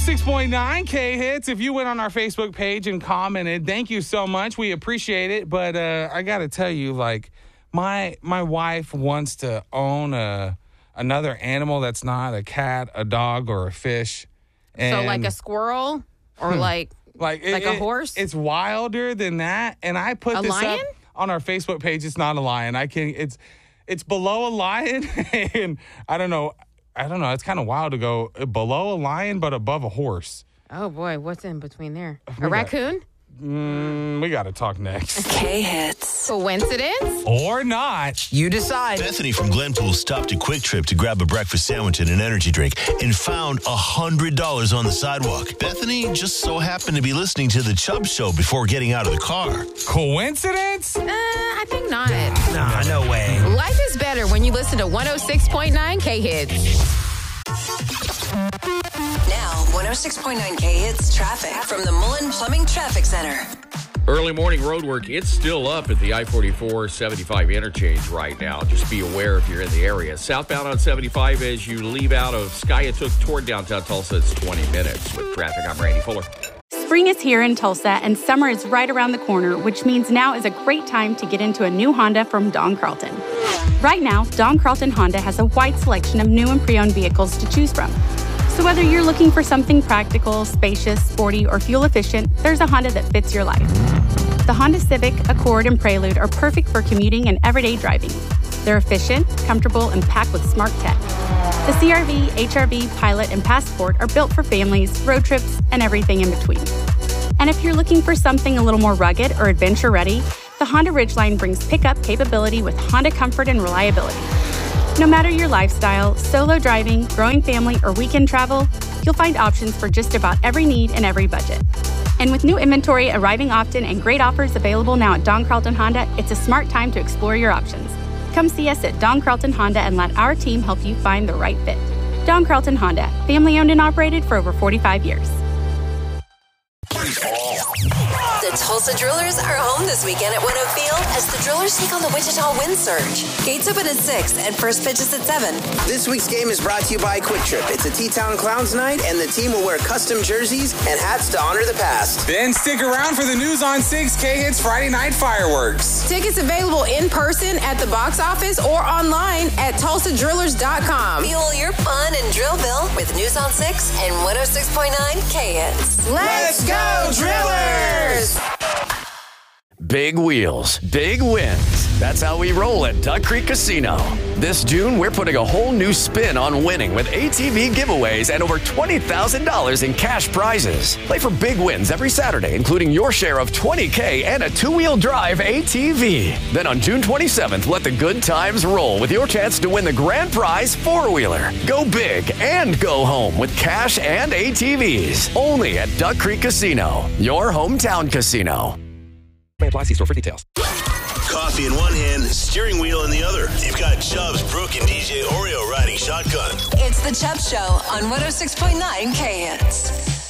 106.9 K-Hits. If you went on our Facebook page and commented, thank you so much. We appreciate it. But I got to tell you, like, my wife wants to own another animal that's not a cat, a dog, or a fish. And so like a squirrel or like a horse? It's wilder than that. And I put this lion? up on our Facebook page. It's not a lion. It's below a lion. And I don't know. It's kind of wild to go below a lion, but above a horse. Oh, boy. What's in between there? A raccoon? We got to talk next. K-Hits. Coincidence? Or not. You decide. Bethany from Glenpool stopped at Quick Trip to grab a breakfast sandwich and an energy drink and found $100 on the sidewalk. Bethany just so happened to be listening to the Chubb Show before getting out of the car. Coincidence? I think not. Nah, no way. Life is better when you listen to 106.9 K-Hits. Now, 106.9 K-Hits traffic from the Mullen Plumbing Traffic Center. Early morning road work, it's still up at the I-44-75 interchange right now. Just be aware if you're in the area. Southbound on 75 as you leave out of Skiatook toward downtown Tulsa, it's 20 minutes. With traffic, I'm Randy Fuller. Spring is here in Tulsa, and summer is right around the corner, which means now is a great time to get into a new Honda from Don Carlton. Right now, Don Carlton Honda has a wide selection of new and pre-owned vehicles to choose from. So whether you're looking for something practical, spacious, sporty, or fuel-efficient, there's a Honda that fits your life. The Honda Civic, Accord, and Prelude are perfect for commuting and everyday driving. They're efficient, comfortable, and packed with smart tech. The CR-V, HR-V, Pilot, and Passport are built for families, road trips, and everything in between. And if you're looking for something a little more rugged or adventure-ready, the Honda Ridgeline brings pickup capability with Honda comfort and reliability. No matter your lifestyle, solo driving, growing family, or weekend travel, you'll find options for just about every need and every budget. And with new inventory arriving often and great offers available now at Don Carlton Honda, it's a smart time to explore your options. Come see us at Don Carlton Honda and let our team help you find the right fit. Don Carlton Honda, family owned and operated for over 45 years. The Tulsa Drillers are home this weekend at Winnow Field as the Drillers take on the Wichita Wind Surge. Gates open at 6 and first pitch is at 7. This week's game is brought to you by Quick Trip. It's a T-Town Clowns night, and the team will wear custom jerseys and hats to honor the past. Then stick around for the News on 6 K-Hits Friday Night Fireworks. Tickets available in person at the box office or online at tulsadrillers.com. Fuel your fun and drill bill with News on 6 and 106.9 K-Hits. Let's go, Drillers! Big wheels, big wins. That's how we roll at Duck Creek Casino. This June, we're putting a whole new spin on winning with ATV giveaways and over $20,000 in cash prizes. Play for big wins every Saturday, including your share of $20K and a two-wheel drive ATV. Then on June 27th, let the good times roll with your chance to win the grand prize four-wheeler. Go big and go home with cash and ATVs. Only at Duck Creek Casino, your hometown casino. May apply. See store for details. Coffee in one hand, steering wheel in the other. You've got Chubbs, Brooke, and DJ Oreo riding shotgun. It's the Chubb Show on 106.9 K-Hits.